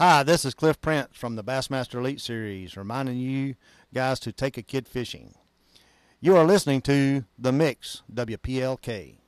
Hi, this is Cliff Prince from the Bassmaster Elite Series, reminding you guys to take a kid fishing. You are listening to The Mix, WPLK.